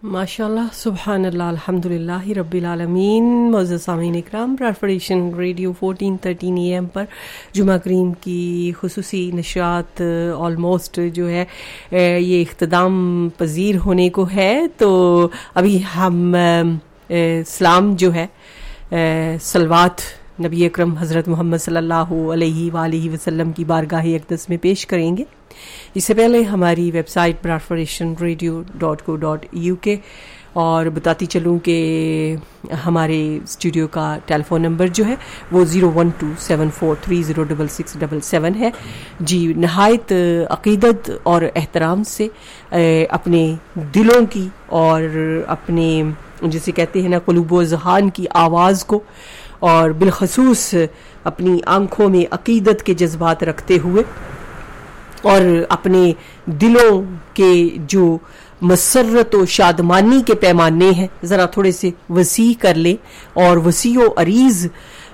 माशाअल्लाह, सुबहान अल्लाह, अल्हम्दुलिल्लाह रब्बिल आलमीन। मुअज़्ज़ज़ सामीन इकराम, ब्रॉडकास्टिंग रेडियो 1413 AM पर जुमा करीम की खुसूसी नशरात ऑलमोस्ट जो है ये इख्तिताम पजीर होने को है। तो अभी हम सलाम जो है सलवात नबी अकरम हज़रत मोहम्मद सल्लल्लाहु अलैहि वसल्लम की बारगाह अक़दस में पेश करेंगे। इससे पहले हमारी वेबसाइट broadcastingradio.co.uk और बताती चलूँ कि हमारे स्टूडियो का टेलीफोन नंबर जो है वो 01274306677 है। जी, नहायत अक़ीदत और एहतराम से अपने दिलों की और अपने जिसे कहते हैं ना क़ुलूब व ज़हान की आवाज़ को और बिलखसूस अपनी आँखों में अक़ीदत के जज्बात रखते हुए और अपने दिलों के जो मसरत व शादमानी के पैमाने हैं ज़रा थोड़े से वसी कर लें और वसी व अरीज़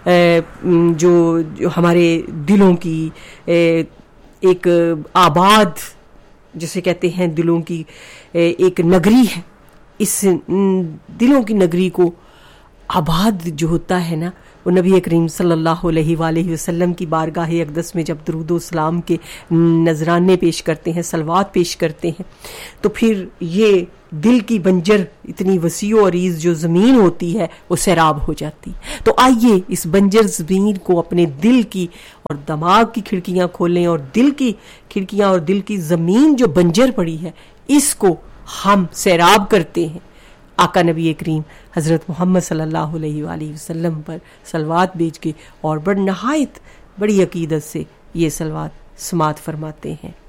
जो हमारे दिलों की एक आबाद जिसे कहते हैं दिलों की एक नगरी है। इस दिलों की नगरी को आबाद जो होता है ना, वो नबी करीम सल्लल्लाहु अलैहि वसल्लम की बारगाह अक़दस में जब दरूद व सलाम के नजराने पेश करते हैं, सलवात पेश करते हैं, तो फिर ये दिल की बंजर इतनी वसी व अरीज़ जो ज़मीन होती है वो सैराब हो जाती। तो आइए इस बंजर ज़मीन को अपने दिल की और दिमाग की खिड़कियाँ खोलें और दिल की खिड़कियाँ और दिल की ज़मीन जो बंजर पड़ी है इसको हम सैराब करते हैं। आका नबी करीम हज़रत मोहम्मद सल्लल्लाहु अलैहि वसल्लम पर सलवात भेज के और बड़ी अकीदत से ये सलवात समात फरमाते हैं।